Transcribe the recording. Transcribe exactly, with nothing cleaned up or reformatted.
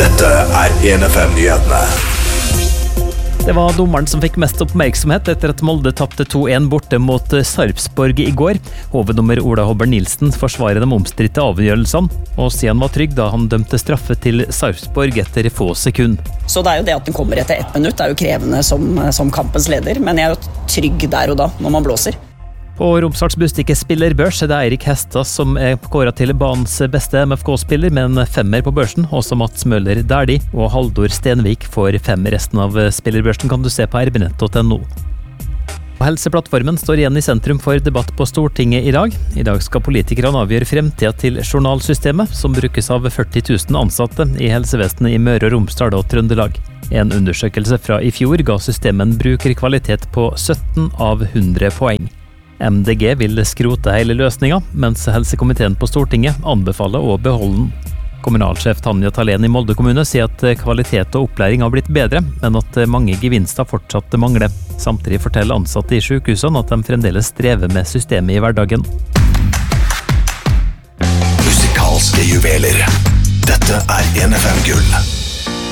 Dette er en F M-nyhetene. Det var dommeren som fikk mest oppmerksomhet etter at Molde tapte to en borte mot Sarpsborg i går. Hoveddommer Ola Hobber Nilsen forsvarer de omstridte avgjørelsene, og sier han var trygg da han dømte straffe til Sarpsborg etter få sekunder. Så det er jo det at den kommer etter ett minutt, det er jo krevende som, som kampens leder, men jeg er jo trygg der og da, når man blåser. På Romsdals Bustikke-spillerbørs er det Eirik Hestad som er kåret til banens beste M F K-spiller med en femmer på børsen, også Mats Møller Dæhlie og Haldor Stenvik får fem. Resten av spillerbørsen kan du se på r b nett punktum no. Helseplattformen står igjen i sentrum for debatt på Stortinget i dag. I dag skal politikerne avgjøre fremtiden til journalsystemet, som brukes av førti tusen ansatte i helsevesenet i Møre og Romsdal og Trøndelag. En undersøkelse fra i fjor ga systemet en brukerkvalitet på sytten av hundre poeng. M D G vil skrote hele løsninga, mens helsekomiteen på Stortinget anbefaler å beholde den. Kommunalsjef Tanja Thalén i Molde kommune sier at kvalitet og opplæring har blitt bedre, men at mange gevinster fortsatt mangler. Samtidig forteller ansatte i sykehusene at de fremdeles strever med systemet i hverdagen. Musikalske juveler. Dette er en F M-gull.